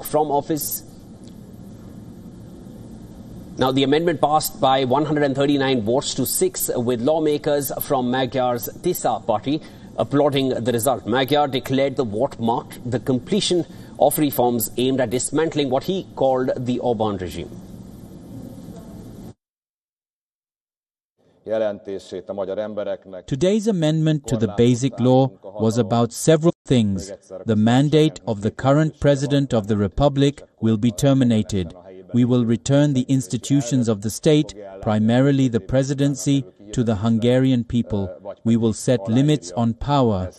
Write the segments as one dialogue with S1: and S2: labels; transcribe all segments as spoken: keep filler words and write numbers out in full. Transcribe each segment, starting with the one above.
S1: from office. Now, the amendment passed by one hundred thirty-nine votes to six, with lawmakers from Magyar's Tisza party applauding the result. Magyar declared the vote marked the completion of reforms aimed at dismantling what he called the Orbán regime.
S2: Today's amendment to the Basic Law was about several things. The mandate of the current President of the Republic will be terminated. We will return the institutions of the state, primarily the presidency, to the Hungarian people. We will set limits on power.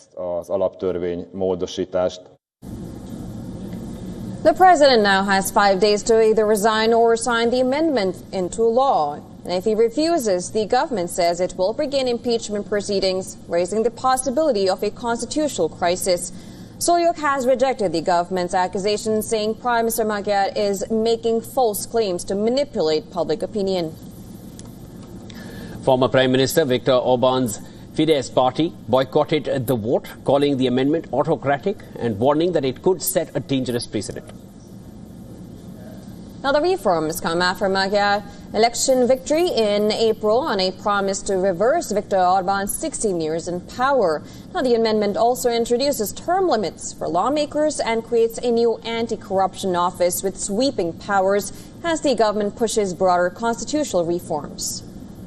S3: The president now has five days to either resign or sign the amendment into law. And if he refuses, the government says it will begin impeachment proceedings, raising the possibility of a constitutional crisis. Solyok has rejected the government's accusation, saying Prime Minister Magyar is making false claims to manipulate public opinion.
S1: Former Prime Minister Viktor Orbán's Fidesz party boycotted the vote, calling the amendment autocratic and warning that it could set a dangerous precedent.
S3: Now, the reforms come after Magyar election victory in April on a promise to reverse Viktor Orbán's sixteen years in power. Now, the amendment also introduces term limits for lawmakers and creates a new anti-corruption office with sweeping powers as the government pushes broader constitutional reforms.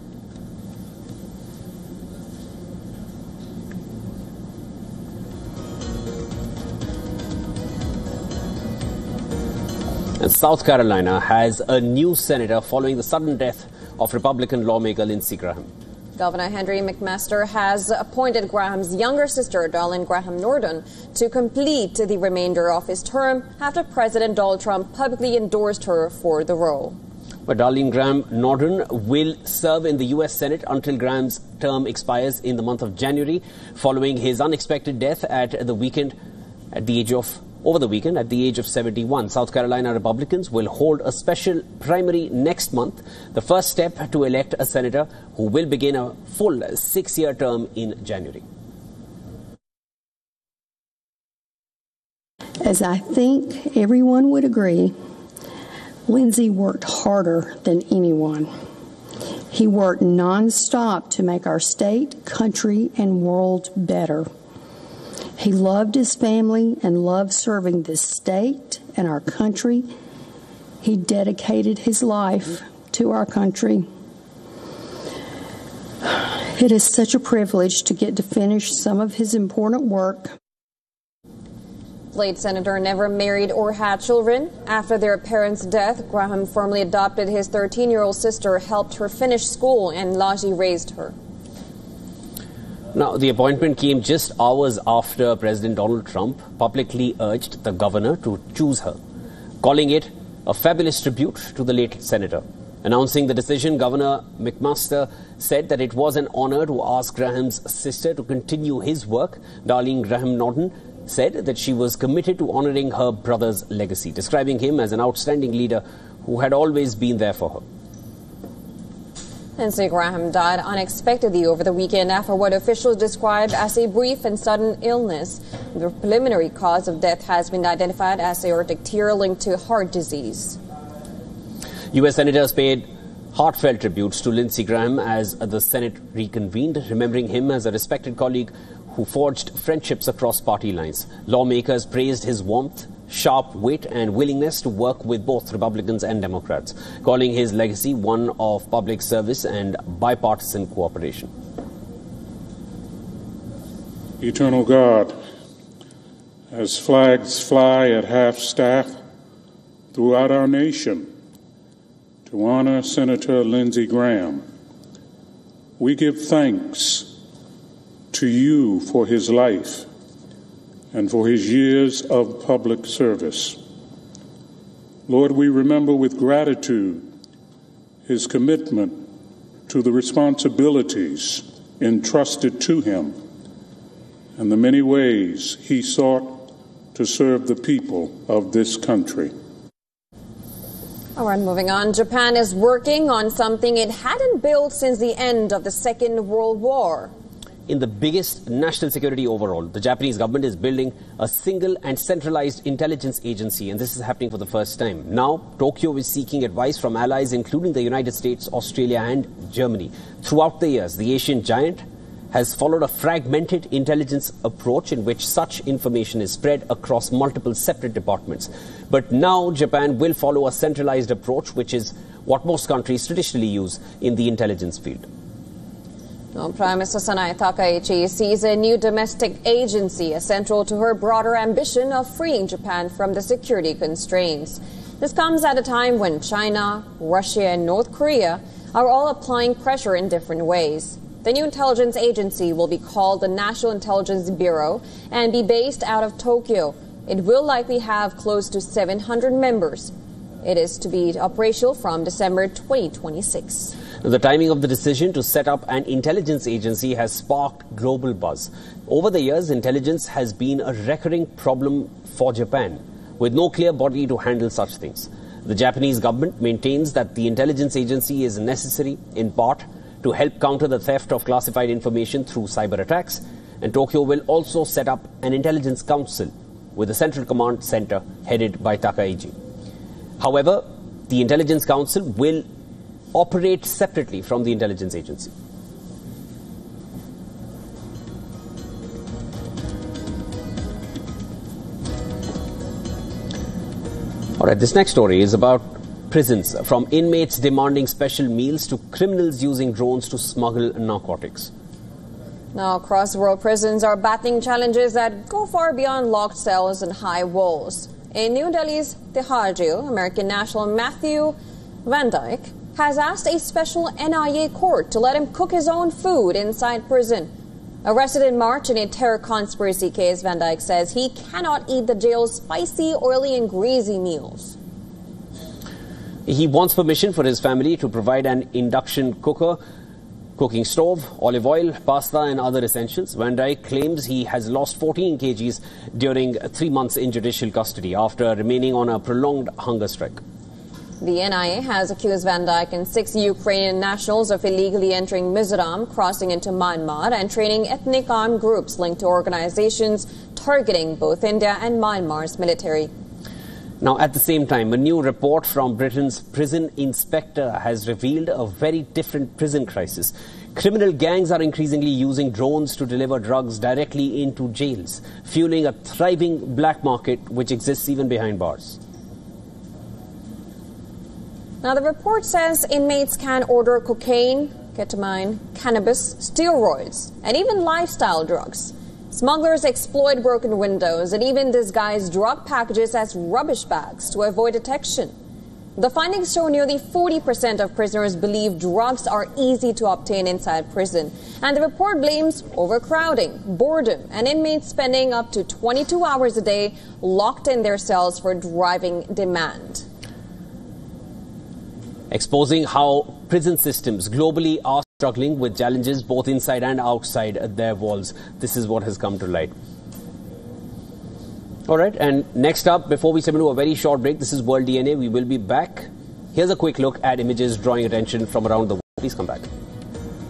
S1: And South Carolina has a new senator following the sudden death of Republican lawmaker Lindsey Graham.
S3: Governor Henry McMaster has appointed Graham's younger sister, Darlene Graham Norden, to complete the remainder of his term after President Donald Trump publicly endorsed her for the role.
S1: But Darlene Graham Norden will serve in the U S Senate until Graham's term expires in the month of January, following his unexpected death at the weekend at the age of Over the weekend, at the age of seventy-one. South Carolina Republicans will hold a special primary next month, the first step to elect a senator who will begin a full six-year term in January.
S4: As I think everyone would agree, Lindsey worked harder than anyone. He worked nonstop to make our state, country, and world better. He loved his family and loved serving this state and our country. He dedicated his life to our country. It is such a privilege to get to finish some of his important work.
S3: Late senator never married or had children. After their parents' death, Graham formally adopted his thirteen-year-old sister, helped her finish school, and largely raised her.
S1: Now, the appointment came just hours after President Donald Trump publicly urged the governor to choose her, calling it a fabulous tribute to the late senator. Announcing the decision, Governor McMaster said that it was an honor to ask Graham's sister to continue his work. Darlene Graham Norden said that she was committed to honoring her brother's legacy, describing him as an outstanding leader who had always been there for her.
S3: Lindsey Graham died unexpectedly over the weekend after what officials described as a brief and sudden illness. The preliminary cause of death has been identified as aortic tear linked to heart disease.
S1: U S senators paid heartfelt tributes to Lindsey Graham as the Senate reconvened, remembering him as a respected colleague who forged friendships across party lines. Lawmakers praised his warmth, sharp wit and willingness to work with both Republicans and Democrats, calling his legacy one of public service and bipartisan cooperation.
S5: Eternal God, as flags fly at half-staff throughout our nation to honor Senator Lindsey Graham, we give thanks to you for his life and for his years of public service. Lord, we remember with gratitude his commitment to the responsibilities entrusted to him and the many ways he sought to serve the people of this country.
S3: All right, moving on. Japan is working on something it hadn't built since the end of the Second World War.
S1: in the biggest national security overhaul. The Japanese government is building a single and centralized intelligence agency, and this is happening for the first time. Now, Tokyo is seeking advice from allies, including the United States, Australia and Germany. Throughout the years, the Asian giant has followed a fragmented intelligence approach in which such information is spread across multiple separate departments. But now Japan will follow a centralized approach, which is what most countries traditionally use in the intelligence field.
S3: Well, Prime Minister Sanae Takaichi sees a new domestic agency as central to her broader ambition of freeing Japan from the security constraints. This comes at a time when China, Russia and North Korea are all applying pressure in different ways. The new intelligence agency will be called the National Intelligence Bureau and be based out of Tokyo. It will likely have close to seven hundred members. It is to be operational from December twenty twenty-six.
S1: The timing of the decision to set up an intelligence agency has sparked global buzz. Over the years, intelligence has been a recurring problem for Japan, with no clear body to handle such things. The Japanese government maintains that the intelligence agency is necessary, in part, to help counter the theft of classified information through cyber attacks, and Tokyo will also set up an intelligence council with a central command center headed by Takaichi. However, the intelligence council will operate separately from the intelligence agency. All right, this next story is about prisons, from inmates demanding special meals to criminals using drones to smuggle narcotics.
S3: Now, across the world, prisons are battling challenges that go far beyond locked cells and high walls. In New Delhi's Tihar jail, American national Matthew Van Dyke has asked a special N I A court to let him cook his own food inside prison. Arrested in March in a terror conspiracy case, Van Dyke says he cannot eat the jail's spicy, oily and greasy meals.
S1: He wants permission for his family to provide an induction cooker, cooking stove, olive oil, pasta and other essentials. Van Dyke claims he has lost fourteen kilograms during three months in judicial custody after remaining on a prolonged hunger strike.
S3: The N I A has accused Van Dyke and six Ukrainian nationals of illegally entering Mizoram, crossing into Myanmar and training ethnic armed groups linked to organizations targeting both India and Myanmar's military.
S1: Now, at the same time, a new report from Britain's prison inspector has revealed a very different prison crisis. Criminal gangs are increasingly using drones to deliver drugs directly into jails, fueling a thriving black market which exists even behind bars.
S3: Now, the report says inmates can order cocaine, ketamine, cannabis, steroids, and even lifestyle drugs. Smugglers exploit broken windows and even disguise drug packages as rubbish bags to avoid detection. The findings show nearly forty percent of prisoners believe drugs are easy to obtain inside prison. And the report blames overcrowding, boredom, and inmates spending up to twenty-two hours a day locked in their cells for driving demand. Exposing how prison systems globally are struggling with challenges both inside and outside their walls. This is what has come to light. All right, and next up, before we step into a very short break, this is World D N A. We will be back. Here's a quick look at images drawing attention from around the world. Please come back.